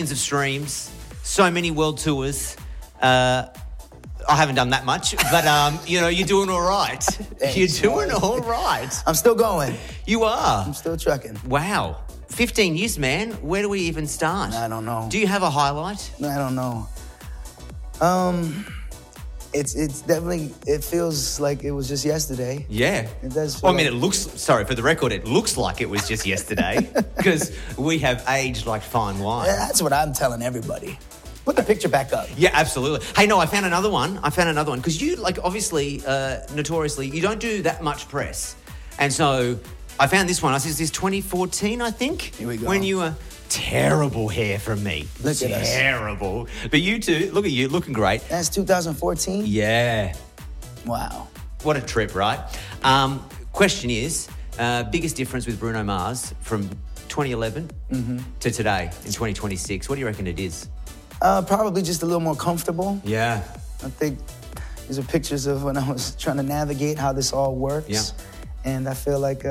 Of streams, so many world tours. I haven't done that much, but you're doing all right. Thanks, You're doing all right. I'm still going. You are. I'm still trucking. Wow. 15 years, man. Where do we even start? I don't know. Do you have a highlight? I don't know. It's definitely, it feels like it was just yesterday. Yeah. It does. Well, I mean, it looks, sorry for the record, it looks like it was just yesterday because we have aged like fine wine. Yeah, that's what I'm telling everybody. Put the picture back up. Yeah, absolutely. Hey, no, I found another one. Because you, obviously, notoriously, you don't do that much press. And so I found this one. I said, this is 2014, I think. Here we go. When you were terrible hair from me. Look at us. Terrible. But you two, look at you, looking great. That's 2014? Yeah. Wow. What a trip, right? Question is, biggest difference with Bruno Mars from 2011 to today in 2026? What do you reckon it is? Probably just a little more comfortable. Yeah. I think these are pictures of when I was trying to navigate how this all works. Yeah. And I feel like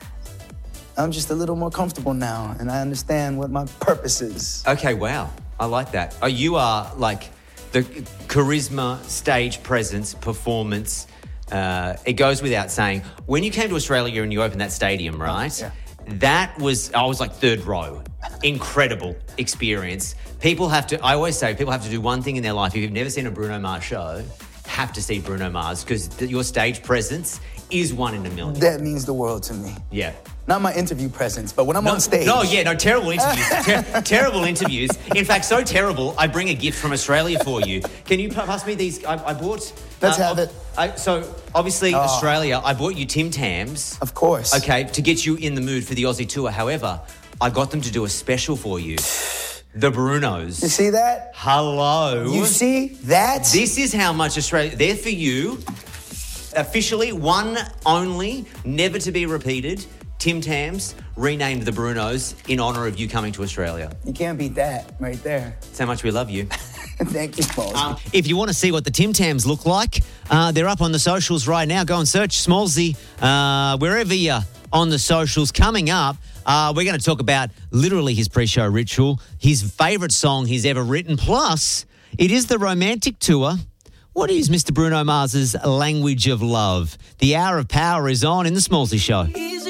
I'm just a little more comfortable now, and I understand what my purpose is. Okay, wow. I like that. Oh, you are like the charisma, stage presence, performance. It goes without saying. When you came to Australia and you opened that stadium, right? Yeah. I was like third row. Incredible experience. I always say people have to do one thing in their life. If you've never seen a Bruno Mars show, have to see Bruno Mars because your stage presence is one in a million. That means the world to me. Yeah. Not my interview presence, but when I'm on stage. Terrible interviews. Terrible interviews. In fact, so terrible, I bring a gift from Australia for you. Can you pass me these? I bought... Let's have it. So, obviously, Australia, I bought you Tim Tams. Of course. Okay, to get you in the mood for the Aussie tour. However, I got them to do a special for you. The Brunos. You see that? Hello. You see that? This is how much Australia... They're for you. Officially, one only, never to be repeated. Tim Tams renamed the Brunos in honour of you coming to Australia. You can't beat that right there. That's how much we love you. Thank you, Paul. If you want to see what the Tim Tams look like, they're up on the socials right now. Go and search Smallsy wherever you're on the socials. Coming up, we're going to talk about literally his pre-show ritual, his favourite song he's ever written, plus it is the romantic tour. What is Mr. Bruno Mars's language of love? The Hour of Power is on in the Smallsy Show.